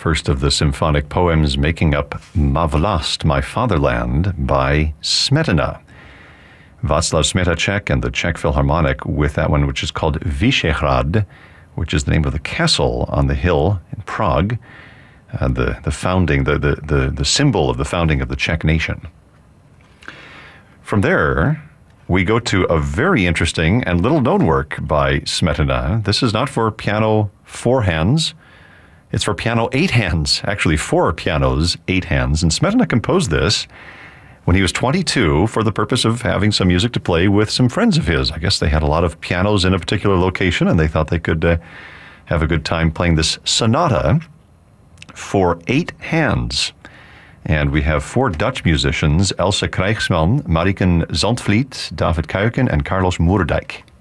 first of the symphonic poems making up Ma Vlast, My Fatherland by Smetana. Václav Smetacek and the Czech Philharmonic with that one, which is called Vyšehrad, which is the name of the castle on the hill in Prague, the founding, the symbol of the founding of the Czech nation. From there, we go to a very interesting and little-known work by Smetana. This is not for piano 4 hands. It's for piano 8 hands, actually 4 pianos, 8 hands. And Smetana composed this when he was 22 for the purpose of having some music to play with some friends of his. I guess they had a lot of pianos in a particular location, and they thought they could have a good time playing this sonata for 8 hands. And we have 4 Dutch musicians, Elsa Krijgsman, Mariken Zandvliet, David Kuiken, and Carlos Moerdijk.